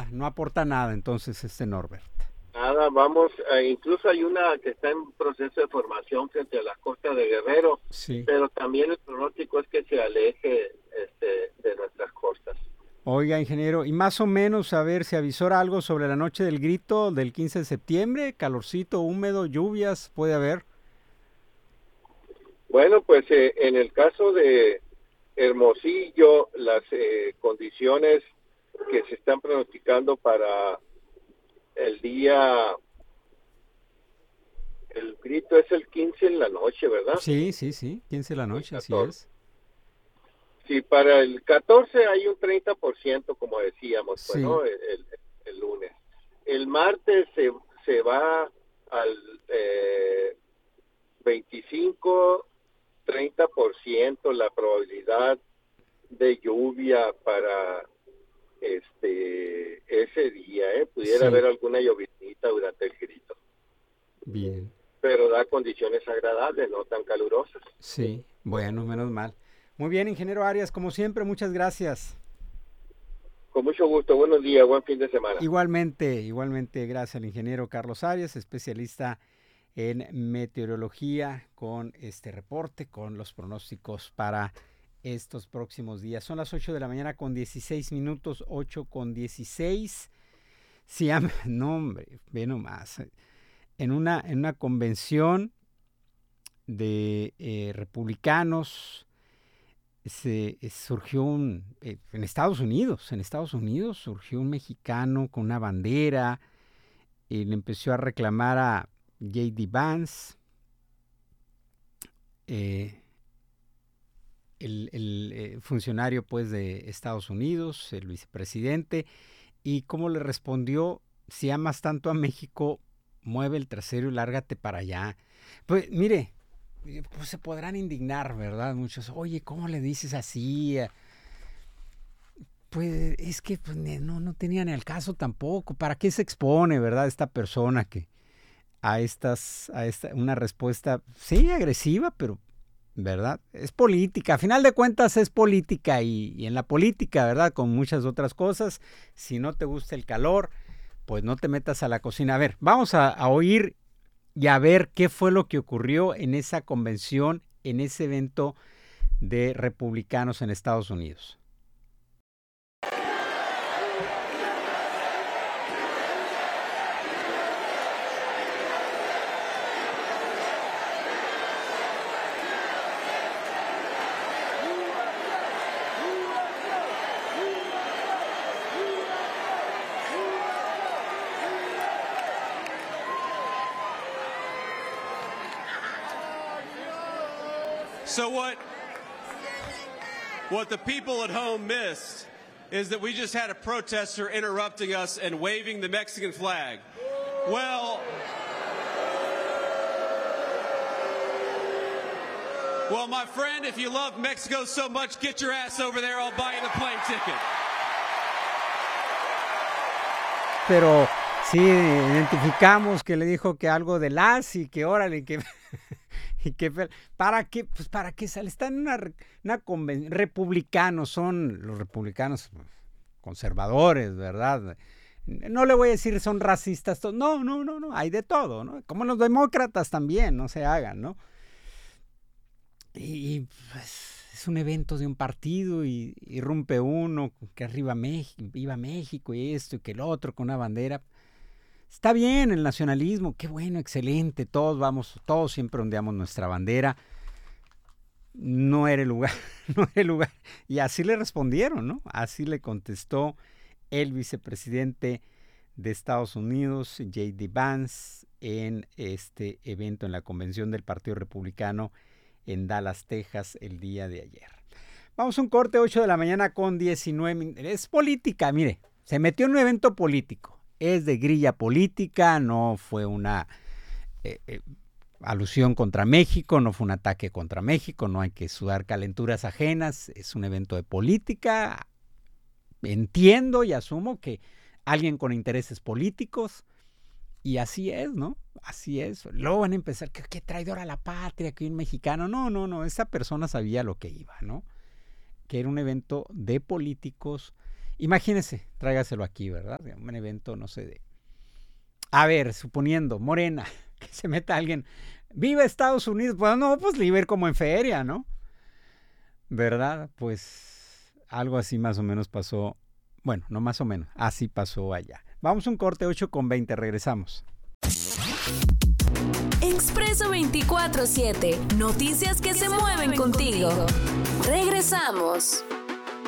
no aporta nada entonces Norbert. Nada, incluso hay una que está en proceso de formación frente a las costas de Guerrero, Sí. pero también el pronóstico es que se aleje de nuestras costas. Oiga, ingeniero, y más o menos, a ver, ¿se avisora algo sobre la noche del grito del 15 de septiembre? ¿Calorcito, húmedo, lluvias? ¿Puede haber? Bueno, pues en el caso de Hermosillo, las condiciones que se están pronosticando para el día, el grito es el 15 en la noche, ¿verdad? Sí, 15 de la O el noche, así 14. es. Sí, para el 14 hay un 30%, como decíamos, pues, Sí, ¿no? El lunes. El martes se va al 25-30% la probabilidad de lluvia para ese día, ¿eh? Pudiera sí, haber alguna llovinita durante el grito, bien, pero da condiciones agradables, no tan calurosas. sí, bueno, menos mal. Muy bien, ingeniero Arias, como siempre, muchas gracias. Con mucho gusto, buenos días, buen fin de semana. Igualmente, gracias al ingeniero Carlos Arias, especialista en meteorología, con este reporte, con los pronósticos para estos próximos días. Son las 8 de la mañana con 16 minutos, 8 con 16. Sí, no, hombre, ve nomás. En una convención de republicanos surgió en Estados Unidos surgió un mexicano con una bandera y le empezó a reclamar a J.D. Vance, eh, el funcionario pues de Estados Unidos, el vicepresidente, y cómo le respondió: si amas tanto a México, mueve el trasero y lárgate para allá. Pues mire, pues se podrán indignar, ¿verdad? Muchos, oye, ¿cómo le dices así? Pues es que pues, no tenía ni el caso tampoco. ¿Para qué se expone, verdad, esta persona que una respuesta, sí, agresiva, pero, ¿verdad? Es política, a final de cuentas es política y en la política, ¿verdad? Con muchas otras cosas, si no te gusta el calor, pues no te metas a la cocina. A ver, vamos a oír y a ver qué fue lo que ocurrió en esa convención, en ese evento de republicanos en Estados Unidos. So what the people at home missed is that we just had a protester interrupting us and waving the Mexican flag. Well, my friend, if you love Mexico so much, get your ass over there. I'll buy you the plane ticket. Pero sí, identificamos que le dijo que algo de las y que órale, que y que para qué, pues para qué sale, está en una convención, republicanos, son los republicanos conservadores, ¿verdad? No le voy a decir son racistas, no, hay de todo, ¿no? Como los demócratas también, no se hagan, ¿no? Y pues es un evento de un partido y irrumpe uno que arriba viva México y esto y que el otro con una bandera. Está bien el nacionalismo, qué bueno, excelente, todos siempre ondeamos nuestra bandera. No era el lugar, no era el lugar. Y así le respondieron, ¿no? Así le contestó el vicepresidente de Estados Unidos, J.D. Vance, en este evento, en la convención del Partido Republicano en Dallas, Texas, el día de ayer. Vamos a un corte, 8 de la mañana con 19 minutos. Es política, mire, se metió en un evento político. Es de grilla política, no fue una alusión contra México, no fue un ataque contra México, no hay que sudar calenturas ajenas, es un evento de política. Entiendo y asumo que alguien con intereses políticos, y así es, ¿no? Así es. Luego van a empezar, ¿qué traidor a la patria, que un mexicano? No, esa persona sabía lo que iba, ¿no? Que era un evento de políticos Imagínese, tráigaselo aquí, ¿verdad? Un evento, no sé, de... A ver, suponiendo, Morena, que se meta alguien, ¡viva Estados Unidos! Pues no, pues le iba a ir como en feria, ¿no? ¿Verdad? Pues algo así más o menos pasó, bueno, no más o menos, así pasó allá. Vamos a un corte 8:20, regresamos. Expreso 24/7, noticias que se mueven contigo. Regresamos.